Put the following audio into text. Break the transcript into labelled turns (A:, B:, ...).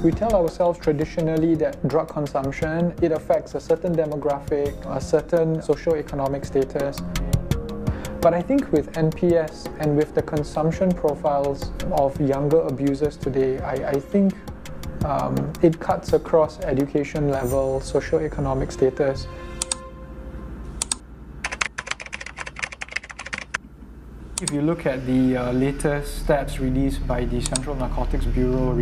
A: We tell ourselves traditionally that drug consumption, it affects a certain demographic, a certain socio-economic status. But I think with NPS and with the consumption profiles of younger abusers today, I think it cuts across education level, socio-economic status. If you look at the latest stats released by the Central Narcotics Bureau